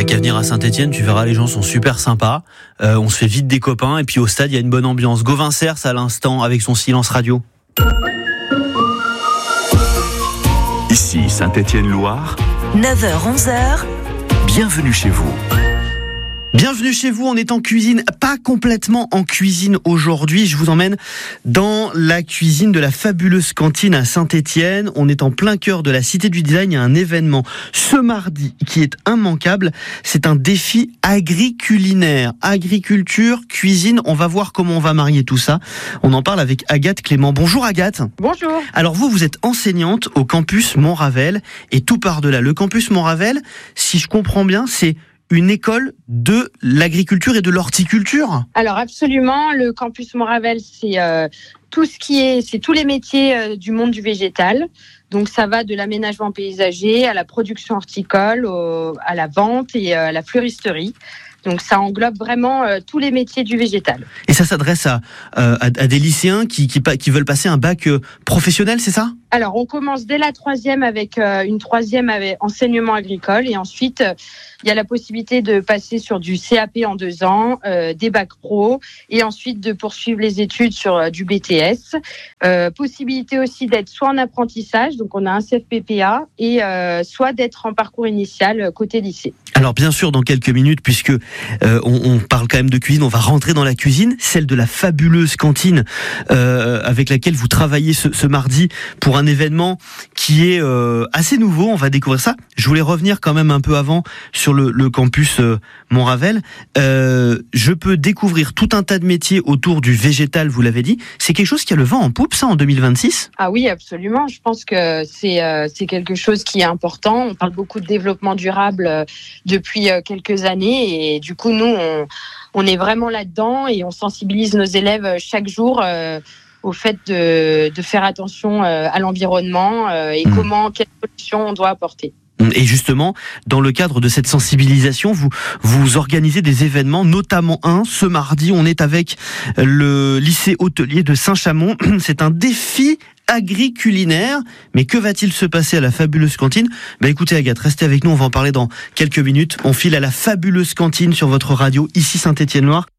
qu'à venir à Saint-Etienne, tu verras, les gens sont super sympas. On se fait vite des copains et puis au stade, il y a une bonne ambiance. Gauvin Cers à l'instant avec son silence radio. Ici Saint-Etienne-Loire, 9h-11h, bienvenue chez vous. Bienvenue chez vous, on est en cuisine, pas complètement en cuisine aujourd'hui, je vous emmène dans la cuisine de la fabuleuse cantine à Saint-Etienne. On est en plein cœur de la Cité du Design, il y a un événement ce mardi qui est immanquable, c'est un défi agriculinaire, agriculture, cuisine, on va voir comment on va marier tout ça. On en parle avec Agathe Clément. Bonjour Agathe. Bonjour. Alors vous êtes enseignante au campus Montravel et tout part de là. Le campus Montravel, si je comprends bien, c'est une école de l'agriculture et de l'horticulture? Alors absolument, le campus Montravel, c'est c'est tous les métiers du monde du végétal. Donc ça va de l'aménagement paysager à la production horticole, à la vente et à la fleuristerie. Donc ça englobe vraiment tous les métiers du végétal. Et ça s'adresse à des lycéens qui veulent passer un bac professionnel, c'est ça? Alors on commence dès la 3e avec une 3e avec enseignement agricole et ensuite il y a la possibilité de passer sur du CAP en 2 ans, des bacs pro et ensuite de poursuivre les études sur du BTS. Possibilité aussi d'être soit en apprentissage, donc on a un CFPPA, et soit d'être en parcours initial côté lycée. Alors bien sûr, dans quelques minutes, puisque on parle quand même de cuisine, on va rentrer dans la cuisine, celle de la fabuleuse cantine avec laquelle vous travaillez ce mardi pour un événement qui est assez nouveau. On va découvrir ça. Je voulais revenir quand même un peu avant sur le campus Montravel. Je peux découvrir tout un tas de métiers autour du végétal, vous l'avez dit. C'est quelque chose qui a le vent en poupe, ça, en 2026 ? Ah oui, absolument. Je pense que c'est quelque chose qui est important. On parle beaucoup de développement durable depuis quelques années et du coup, nous, on est vraiment là-dedans et on sensibilise nos élèves chaque jour au fait de faire attention à l'environnement et quelle solution on doit apporter. Et justement, dans le cadre de cette sensibilisation, vous organisez des événements, notamment ce mardi, on est avec le lycée hôtelier de Saint-Chamond. C'est un défi agriculinaire, mais que va-t-il se passer à la fabuleuse cantine ? Écoutez Agathe, restez avec nous, on va en parler dans quelques minutes. On file à la fabuleuse cantine sur votre radio, ici Saint-Etienne-Loire.